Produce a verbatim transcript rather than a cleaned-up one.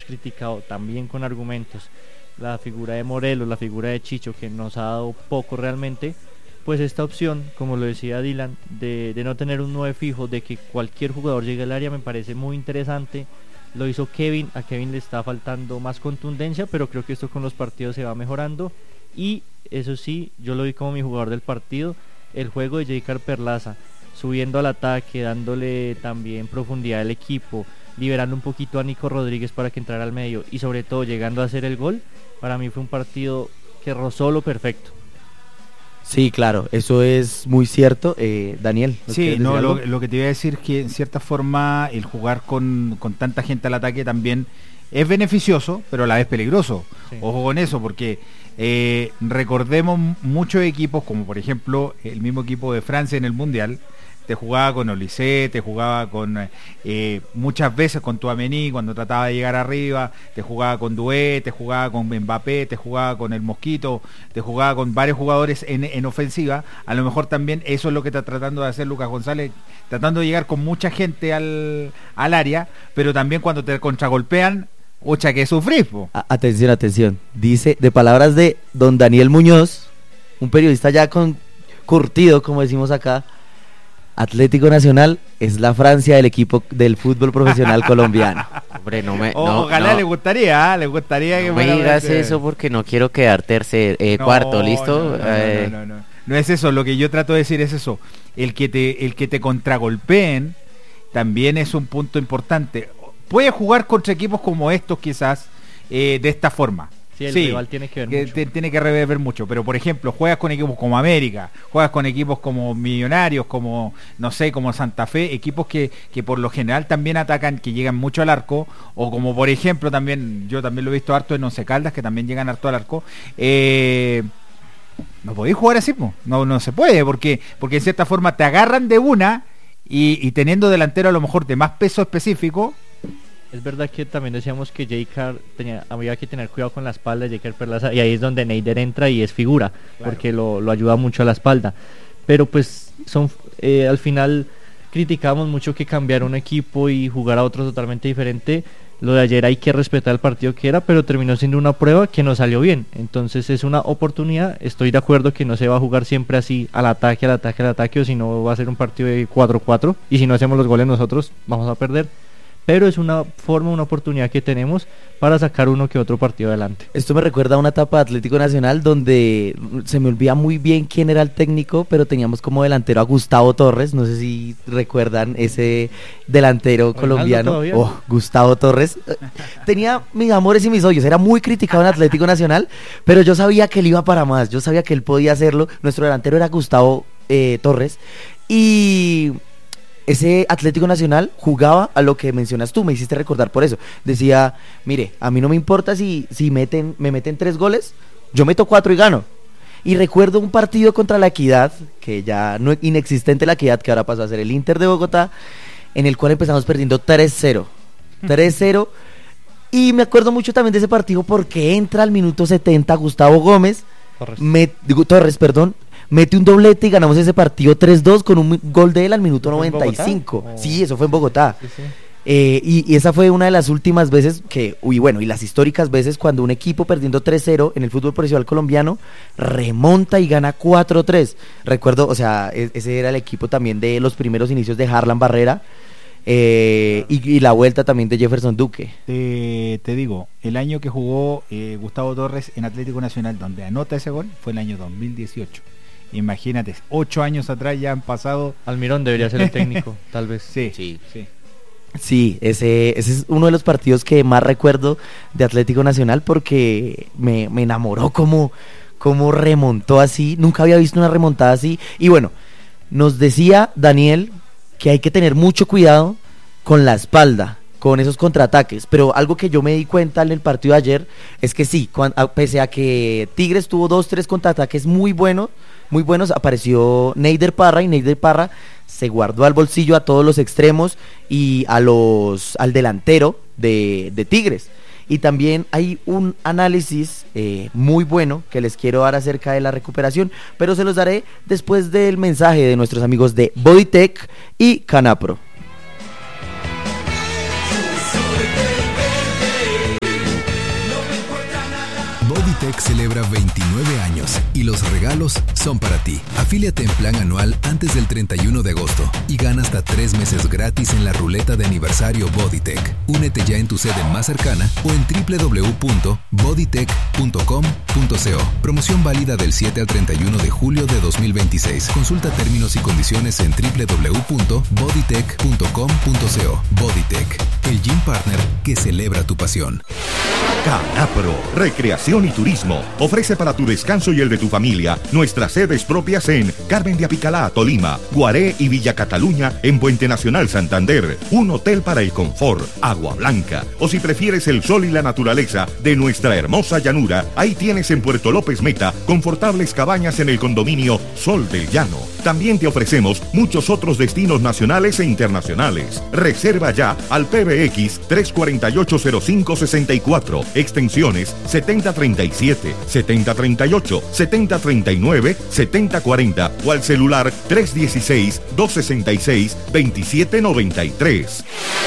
criticado también con argumentos la figura de Morelos, la figura de Chicho, que nos ha dado poco realmente, pues esta opción, como lo decía Dylan, de, de no tener un nueve fijo, de que cualquier jugador llegue al área, me parece muy interesante. Lo hizo Kevin, a Kevin le está faltando más contundencia, pero creo que esto con los partidos se va mejorando. Y eso sí, yo lo vi como mi jugador del partido, el juego de Jeicar Perlaza, subiendo al ataque, dándole también profundidad al equipo, liberando un poquito a Nico Rodríguez para que entrara al medio y sobre todo llegando a hacer el gol. Para mí fue un partido que rozó lo perfecto. Sí, claro, eso es muy cierto. eh, Daniel, ¿no sí, quieres no, decir lo, algo? lo que te iba a decir es que en cierta forma el jugar con, con tanta gente al ataque también es beneficioso, pero a la vez peligroso. Sí. Ojo con eso, porque eh, recordemos muchos equipos, como por ejemplo el mismo equipo de Francia en el Mundial, te jugaba con Olise, te jugaba con eh, muchas veces con Tchouaméni cuando trataba de llegar arriba, te jugaba con Doué, te jugaba con Mbappé, te jugaba con el Mosquito, te jugaba con varios jugadores en, en ofensiva. A lo mejor también eso es lo que está tratando de hacer Lucas González, tratando de llegar con mucha gente al, al área, pero también cuando te contragolpean, ocha que sufrís, po. Atención, atención, dice, de palabras de don Daniel Muñoz, un periodista ya con curtido, como decimos acá, Atlético Nacional es la Francia del equipo del fútbol profesional colombiano. Hombre, no me... Oh, no, ojalá no, le gustaría, ¿eh? le gustaría no que... me digas ver. eso porque no quiero quedar tercer, eh, No, cuarto, ¿listo? No, no, eh, no, no, no, no. No es eso, lo que yo trato de decir es eso. El que te, el que te contragolpeen también es un punto importante. Puedes jugar contra equipos como estos quizás eh, de esta forma. Sí, el sí, rival tiene que ver que mucho. te, tiene que rever mucho, pero por ejemplo, juegas con equipos como América, juegas con equipos como Millonarios, como, no sé, como Santa Fe, equipos que, que por lo general también atacan, que llegan mucho al arco, o como por ejemplo también, yo también lo he visto harto en Once Caldas, que también llegan harto al arco, eh... no podéis jugar así, po. no no se puede, porque porque en cierta forma te agarran de una y, y teniendo delantero a lo mejor de más peso específico. Es verdad que también decíamos que Jeicar tenía, había que tener cuidado con la espalda de Jeicar Perlaza, y ahí es donde Neider entra y es figura, claro, porque lo, lo ayuda mucho a la espalda. Pero pues son eh, al final criticamos mucho que cambiar un equipo y jugar a otro totalmente diferente. Lo de ayer hay que respetar el partido que era, pero terminó siendo una prueba que nos salió bien. Entonces es una oportunidad. Estoy de acuerdo que no se va a jugar siempre así al ataque, al ataque, al ataque, o si no va a ser un partido de cuatro cuatro, y si no hacemos los goles nosotros vamos a perder. Pero es una forma, una oportunidad que tenemos para sacar uno que otro partido adelante. Esto me recuerda a una etapa de Atlético Nacional donde se me olvida muy bien quién era el técnico, pero teníamos como delantero a Gustavo Torres, no sé si recuerdan ese delantero colombiano. Oh, Gustavo Torres. Tenía mis amores y mis odios, era muy criticado en Atlético Nacional, pero yo sabía que él iba para más, yo sabía que él podía hacerlo. Nuestro delantero era Gustavo eh, Torres, y ese Atlético Nacional jugaba a lo que mencionas tú, me hiciste recordar por eso. Decía, mire, a mí no me importa si, si meten, me meten tres goles, yo meto cuatro y gano. Y recuerdo un partido contra la Equidad, que ya no es inexistente la Equidad, que ahora pasó a ser el Inter de Bogotá, en el cual empezamos perdiendo tres cero. tres cero. Y me acuerdo mucho también de ese partido porque entra al minuto setenta Gustavo Gómez, Torres, met, digo, Torres, perdón, mete un doblete y ganamos ese partido tres dos con un gol de él al minuto noventa y cinco. Oh. Sí, eso fue en Bogotá. Sí, sí. Eh, y, y esa fue una de las últimas veces que, uy, bueno, y las históricas veces cuando un equipo perdiendo tres cero en el fútbol profesional colombiano remonta y gana cuatro tres. Recuerdo, o sea, e- ese era el equipo también de los primeros inicios de Harlan Barrera. Eh, y, y la vuelta también de Jefferson Duque. Te, te digo, el año que jugó eh, Gustavo Torres en Atlético Nacional, donde anota ese gol, fue el año dos mil dieciocho. Imagínate, ocho años atrás ya han pasado. Almirón debería ser el técnico, tal vez. Sí, sí, sí. Sí, ese, ese es uno de los partidos que más recuerdo de Atlético Nacional porque me, me enamoró cómo, cómo remontó así. Nunca había visto una remontada así. Y bueno, nos decía Daniel que hay que tener mucho cuidado con la espalda, con esos contraataques, pero algo que yo me di cuenta en el partido de ayer es que sí, cuando, a, pese a que Tigres tuvo dos, tres contraataques muy buenos, muy buenos, apareció Neider Parra y Neider Parra se guardó al bolsillo a todos los extremos y a los al delantero de, de Tigres. Y también hay un análisis eh, muy bueno que les quiero dar acerca de la recuperación, pero se los daré después del mensaje de nuestros amigos de Bodytech y Canapro. Boditec celebra veintinueve años y los regalos son para ti. Afíliate en plan anual antes del treinta y uno de agosto y gana hasta tres meses gratis en la ruleta de aniversario Boditec. Únete ya en tu sede más cercana o en doble u doble u doble u punto boditec punto com punto co. Promoción válida del siete al treinta y uno de julio de dos mil veintiséis. Consulta términos y condiciones en doble u doble u doble u punto boditec punto com punto co. Boditec, el gym partner que celebra tu pasión. Canapro, Recreación y Turismo, ofrece para tu descanso y el de tu familia nuestras sedes propias en Carmen de Apicalá, Tolima, Guaré y Villa Cataluña en Puente Nacional, Santander, un hotel para el confort, agua blanca, o si prefieres el sol y la naturaleza de nuestra hermosa llanura, ahí tienes en Puerto López Meta confortables cabañas en el condominio Sol del Llano. También te ofrecemos muchos otros destinos nacionales e internacionales. Reserva ya al P B X tres cuatro ocho cero cinco seis cuatro, extensiones setenta treinta y siete, setenta treinta y ocho, setenta treinta y nueve, setenta cuarenta o al celular tres uno seis, dos seis seis, dos siete nueve tres.